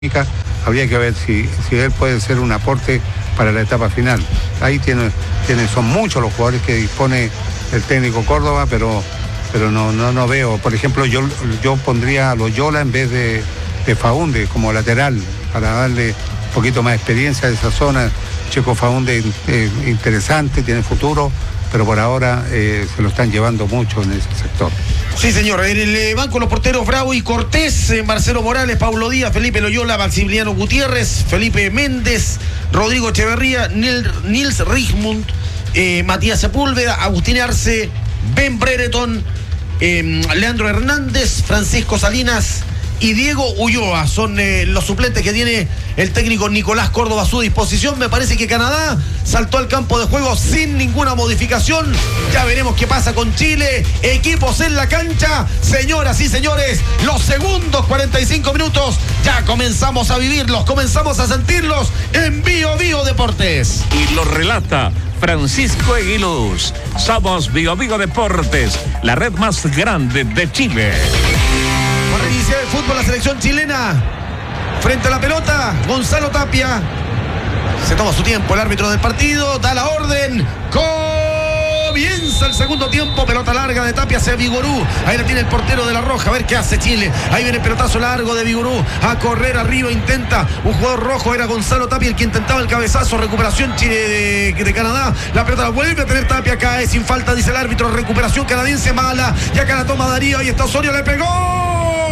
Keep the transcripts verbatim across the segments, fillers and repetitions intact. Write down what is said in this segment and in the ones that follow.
Habría que ver si, si él puede ser un aporte para la etapa final. Ahí tiene, tiene, son muchos los jugadores que dispone el técnico Córdoba, pero, pero no, no, no veo. Por ejemplo, yo, yo pondría a Loyola en vez de, de Faúndez como lateral, para darle un poquito más de experiencia a esa zona. Checo Faúndez eh, interesante, tiene futuro, pero por ahora eh, se lo están llevando mucho en ese sector. Sí, señor. En el eh, banco los porteros Bravo y Cortés, eh, Marcelo Morales, Paulo Díaz, Felipe Loyola, Maximiliano Gutiérrez, Felipe Méndez, Rodrigo Echeverría, Nil, Nils Richmond, eh, Matías Sepúlveda, Agustín Arce, Ben Brereton, eh, Leandro Hernández, Francisco Salinas y Diego Ulloa. Son eh, los suplentes que tiene el técnico Nicolás Córdoba a su disposición. Me parece que Canadá saltó al campo de juego sin ninguna modificación. Ya veremos qué pasa con Chile. Equipos en la cancha. Señoras y señores, los segundos cuarenta y cinco minutos ya comenzamos a vivirlos, comenzamos a sentirlos en Bio Bio Deportes. Y lo relata Francisco Eguiluz. Somos Bio Bio Deportes, la red más grande de Chile. Para iniciar el fútbol, la selección chilena frente a la pelota, Gonzalo Tapia. Se toma su tiempo el árbitro del partido, da la orden. Comienza el segundo tiempo, pelota larga de Tapia hacia Vigorú. Ahí la tiene el portero de la Roja, a ver qué hace Chile. Ahí viene el pelotazo largo de Vigorú, a correr arriba, intenta un jugador rojo, era Gonzalo Tapia el que intentaba el cabezazo, recuperación Chile de, de Canadá. La pelota la vuelve a tener Tapia, cae sin falta, dice el árbitro, recuperación canadiense mala. Y acá la toma Darío, ahí está Osorio, le pegó.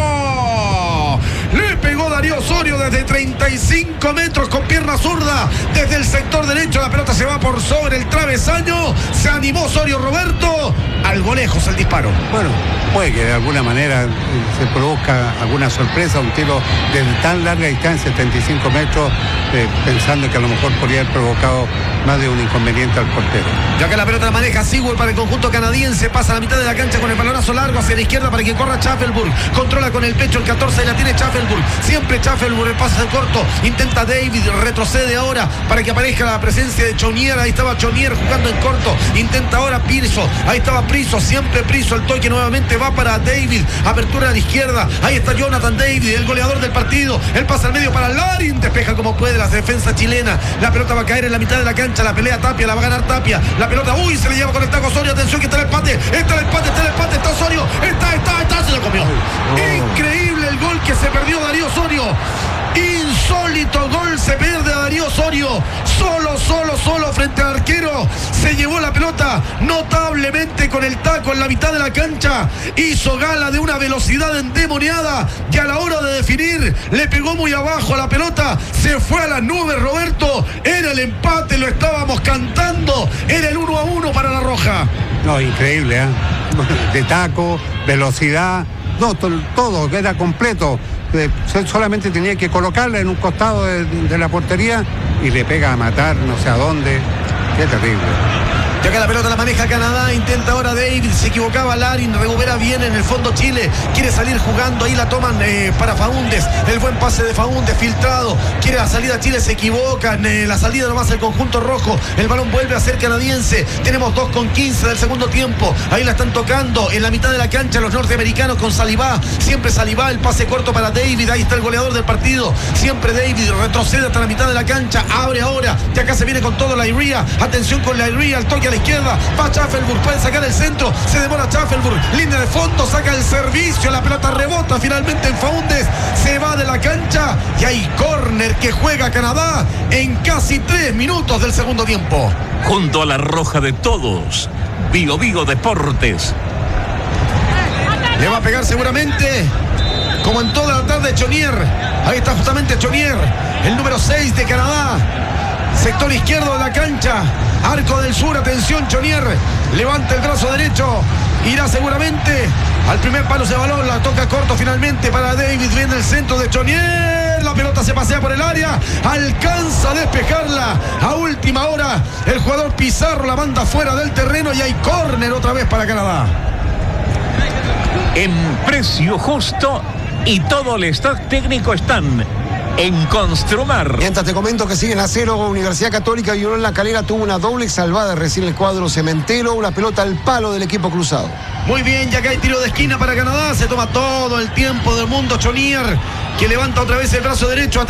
Le pegó Darío Osorio desde treinta y cinco metros con pierna zurda. Desde el sector derecho la pelota se va por sobre el travesaño. Se animó Osorio Roberto. Algo lejos el disparo. Bueno, puede que de alguna manera se produzca alguna sorpresa. Un tiro desde tan larga distancia, setenta y cinco metros, eh, pensando que a lo mejor podría haber provocado más de un inconveniente al portero. Ya que la pelota la maneja Sewell para el conjunto canadiense. Pasa a la mitad de la cancha con el balonazo largo hacia la izquierda para que corra Schaffelburg. Controla con el pecho el catorce y la tiene Schaffelburg. Siempre Schaffelburg, el pase al corto. Intenta David, retrocede ahora para que aparezca la presencia de Chonier. Ahí estaba Chonier jugando en corto. Intenta ahora Pirso. Ahí estaba Priso, siempre Priso. El toque nuevamente va para David. Apertura a la izquierda. Ahí está Jonathan David, el goleador del partido. El pase al medio para Larin. Despeja como puede la defensa chilena. La pelota va a caer en la mitad de la cancha. La pelea Tapia, la va a ganar Tapia. La pelota, uy, se le lleva con el taco Osorio. Atención que está el empate. Está el empate, está el empate, está Osorio. Está, está, está, se lo comió. Oh. Increíble el gol que se perdió Darío Osorio. Insólito gol se pierde a Darío Osorio. Solo, solo, solo frente al arquero. Se llevó la pelota notablemente con el taco en la mitad de la cancha. Hizo gala de una velocidad endemoniada que a la hora de definir le pegó muy abajo a la pelota. Se fue a las nubes, Roberto. Era el empate, lo estábamos cantando. Era el uno a uno para la Roja. No, increíble, ¿eh? De taco, velocidad, no, todo, todo era completo. Solamente tenía que colocarla en un costado de, de la portería y le pega a matar no sé a dónde. Qué terrible. Ya que la pelota la maneja Canadá, intenta ahora David, se equivocaba Larin, recupera bien en el fondo Chile, quiere salir jugando, ahí la toman eh, para Faúndez, el buen pase de Faúndez filtrado, quiere la salida Chile, se equivocan, eh, la salida nomás el conjunto rojo, el balón vuelve a ser canadiense, tenemos dos con quince del segundo tiempo, ahí la están tocando en la mitad de la cancha los norteamericanos con Salivá, siempre Salivá, el pase corto para David, ahí está el goleador del partido, siempre David, retrocede hasta la mitad de la cancha, abre ahora, ya acá se viene con todo la Iría, atención con la Iría, el toque a la izquierda, va Schaffelburg, puede sacar el centro, se demora Schaffelburg, línea de fondo, saca el servicio, la pelota rebota finalmente en Faúndez, se va de la cancha y hay córner que juega Canadá en casi tres minutos del segundo tiempo. Junto a la Roja de todos, Bio Bio Deportes. Le va a pegar seguramente, como en toda la tarde, Chonier. Ahí está justamente Chonier, el número seis de Canadá. Sector izquierdo de la cancha, arco del sur, atención Chonier, levanta el brazo derecho, irá seguramente al primer palo de balón, la toca corto finalmente para David, viene el centro de Chonier, la pelota se pasea por el área, alcanza a despejarla a última hora, el jugador Pizarro la manda fuera del terreno y hay córner otra vez para Canadá. En precio justo y todo el stock técnico están en Construmar. Mientras te comento que siguen a cero, Universidad Católica y Unión La Calera tuvo una doble salvada recién el cuadro cementero, una pelota al palo del equipo cruzado. Muy bien, ya que hay tiro de esquina para Canadá, se toma todo el tiempo del mundo Chonier. que levanta otra vez el brazo derecho.